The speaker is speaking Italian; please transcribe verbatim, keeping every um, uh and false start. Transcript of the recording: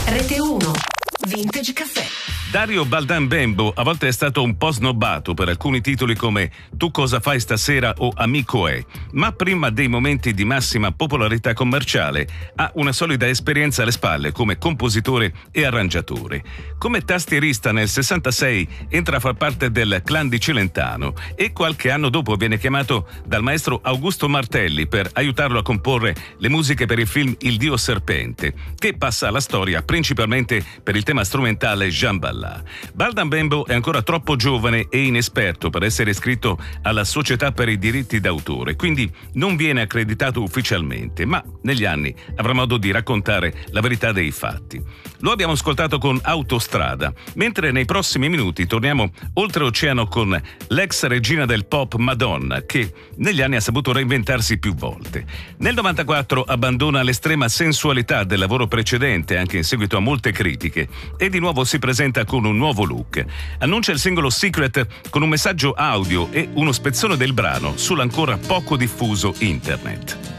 Rete uno, Vintage Caffè. Dario Baldan Bembo a volte è stato un po' snobbato per alcuni titoli come Tu cosa fai stasera o Amico è, ma prima dei momenti di massima popolarità commerciale ha una solida esperienza alle spalle come compositore e arrangiatore. Come tastierista nel sessantasei entra a far parte del clan di Celentano e qualche anno dopo viene chiamato dal maestro Augusto Martelli per aiutarlo a comporre le musiche per il film Il Dio Serpente, che passa alla storia principalmente per il tema strumentale Jambalaya. Baldan Bembo è ancora troppo giovane e inesperto per essere iscritto alla Società per i diritti d'autore, quindi non viene accreditato ufficialmente, ma negli anni avrà modo di raccontare la verità dei fatti. Lo abbiamo ascoltato con Autostrada, mentre nei prossimi minuti torniamo oltreoceano con l'ex regina del pop Madonna, che negli anni ha saputo reinventarsi più volte. Nel novantaquattro abbandona l'estrema sensualità del lavoro precedente, anche in seguito a molte critiche, e di nuovo si presenta con un nuovo look. Annuncia il singolo Secret con un messaggio audio e uno spezzone del brano sull'ancora poco diffuso internet.